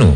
Wisnu.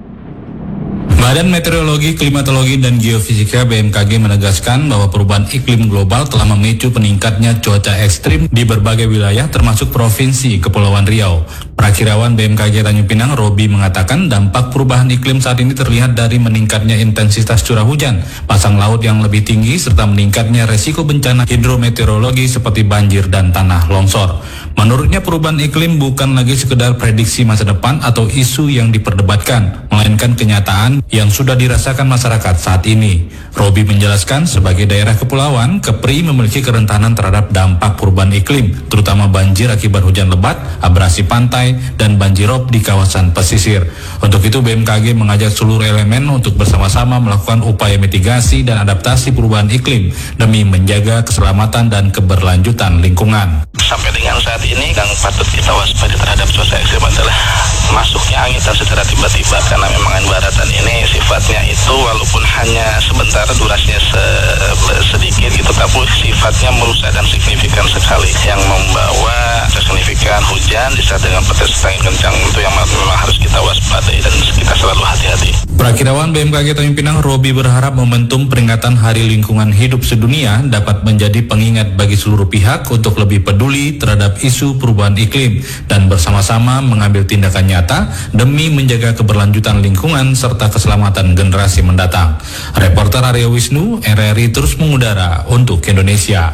Badan Meteorologi, Klimatologi, dan Geofisika BMKG menegaskan bahwa perubahan iklim global telah memicu peningkatnya cuaca ekstrim di berbagai wilayah termasuk Provinsi Kepulauan Riau. Prakirawan BMKG Tanjung Pinang, Robi, mengatakan dampak perubahan iklim saat ini terlihat dari meningkatnya intensitas curah hujan, pasang laut yang lebih tinggi, serta meningkatnya resiko bencana hidrometeorologi seperti banjir dan tanah longsor. Menurutnya perubahan iklim bukan lagi sekedar prediksi masa depan atau isu yang diperdebatkan, melainkan kenyataan yang sudah dirasakan masyarakat saat ini. Robi menjelaskan sebagai daerah kepulauan, Kepri memiliki kerentanan terhadap dampak perubahan iklim, terutama banjir akibat hujan lebat, abrasi pantai, dan banjirop di kawasan pesisir. Untuk itu BMKG mengajak seluruh elemen untuk bersama-sama melakukan upaya mitigasi dan adaptasi perubahan iklim demi menjaga keselamatan dan keberlanjutan lingkungan. Sampai dengan saat ini yang patut kita waspada terhadap cuaca ekstrim adalah masuknya angin secara tiba-tiba, karena memang angin baratan ini sifatnya itu walaupun hanya sebentar durasinya sedikit gitu, tapi sifatnya merusak dan signifikan sekali, yang membawa signifikan hujan disertai dengan potensi angin kencang. Itu yang memang harus kita waspadai dan kita selalu hati-hati. Prakirawan BMKG Tanjung Pinang, Robi, berharap momentum peringatan Hari Lingkungan Hidup Sedunia dapat menjadi pengingat bagi seluruh pihak untuk lebih peduli terhadap isu perubahan iklim dan bersama-sama mengambil tindakan nyata demi menjaga keberlanjutan lingkungan serta keselamatan generasi mendatang. Reporter Arya Wisnu, RRI terus mengudara untuk Indonesia.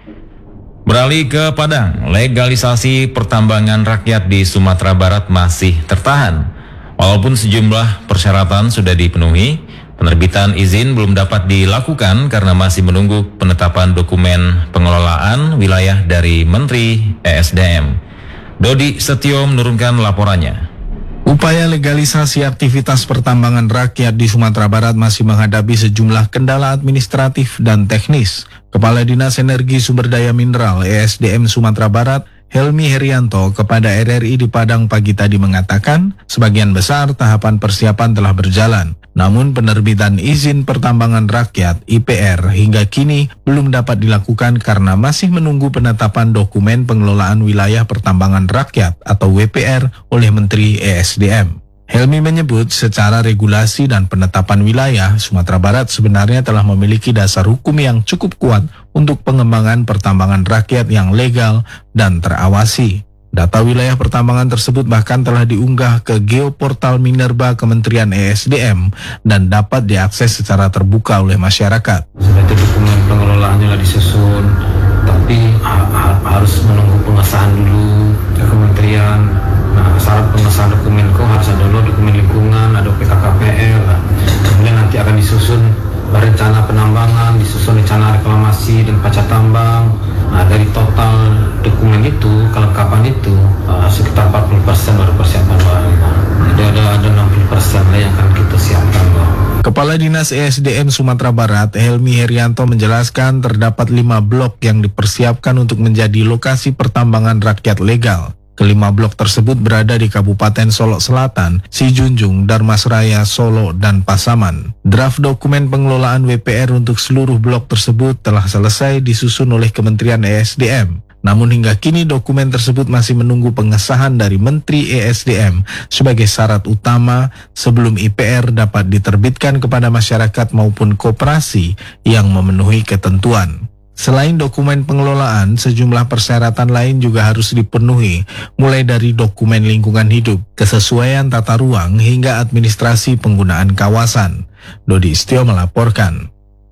Beralih ke Padang, legalisasi pertambangan rakyat di Sumatera Barat masih tertahan. Walaupun sejumlah persyaratan sudah dipenuhi, penerbitan izin belum dapat dilakukan karena masih menunggu penetapan dokumen pengelolaan wilayah dari Menteri ESDM. Dodi Setio menurunkan laporannya. Upaya legalisasi aktivitas pertambangan rakyat di Sumatera Barat masih menghadapi sejumlah kendala administratif dan teknis. Kepala Dinas Energi Sumber Daya Mineral ESDM Sumatera Barat, Helmi Herianto, kepada RRI di Padang pagi tadi mengatakan, sebagian besar tahapan persiapan telah berjalan. Namun penerbitan izin pertambangan rakyat (IPR) hingga kini belum dapat dilakukan karena masih menunggu penetapan dokumen pengelolaan wilayah pertambangan rakyat atau WPR oleh Menteri ESDM. Helmi menyebut secara regulasi dan penetapan wilayah, Sumatera Barat sebenarnya telah memiliki dasar hukum yang cukup kuat untuk pengembangan pertambangan rakyat yang legal dan terawasi. Data wilayah pertambangan tersebut bahkan telah diunggah ke Geoportal Minerba Kementerian ESDM dan dapat diakses secara terbuka oleh masyarakat. Setelah itu dokumen pengelolaannya nggak disusun, tapi harus menunggu pengesahan dulu ke kementerian. Nah, syarat pengesahan dokumen harus ada dulu dokumen lingkungan, ada PKKPL. Kemudian nanti akan disusun rencana penambangan, disusun rencana reklamasi dan pajak tambang. Nah, dari total dokumen itu, kelengkapan itu sekitar 40% baru persiapan baru. Jadi ada 60% lah yang akan kita siapkan, Bang. Kepala Dinas ESDM Sumatera Barat, Helmi Herianto, menjelaskan terdapat 5 blok yang dipersiapkan untuk menjadi lokasi pertambangan rakyat legal. Kelima blok tersebut berada di Kabupaten Solok Selatan, Sijunjung, Darmasraya, Solo, dan Pasaman. Draft dokumen pengelolaan WPR untuk seluruh blok tersebut telah selesai disusun oleh Kementerian ESDM. Namun hingga kini dokumen tersebut masih menunggu pengesahan dari Menteri ESDM sebagai syarat utama sebelum IPR dapat diterbitkan kepada masyarakat maupun koperasi yang memenuhi ketentuan. Selain dokumen pengelolaan, sejumlah persyaratan lain juga harus dipenuhi, mulai dari dokumen lingkungan hidup, kesesuaian tata ruang, hingga administrasi penggunaan kawasan. Dodi Setio melaporkan.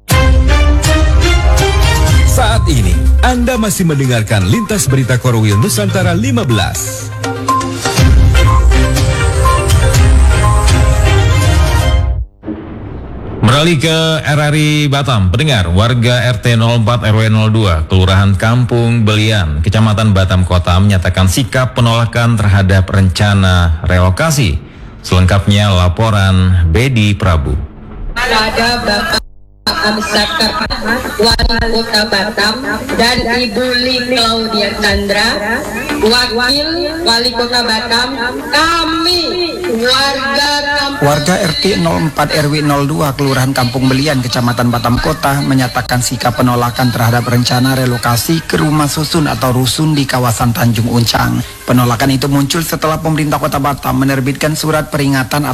Saat ini, Anda masih mendengarkan Lintas Berita Korwil Nusantara 15. Beralih ke RRI Batam, pendengar, warga RT 04 RW 02, Kelurahan Kampung Belian, Kecamatan Batam Kota menyatakan sikap penolakan terhadap rencana relokasi. Selengkapnya laporan Bedi Prabu. Ada Bapak Amsakar Wali Kota Batam dan Ibu Li Claudia Chandra, Wakil Wali Kota Batam, kami Warga RT 04 RW 02 Kelurahan Kampung Belian Kecamatan Batam Kota menyatakan sikap penolakan terhadap rencana relokasi ke rumah susun atau rusun di kawasan Tanjung Uncang. Penolakan itu muncul setelah pemerintah Kota Batam menerbitkan surat peringatan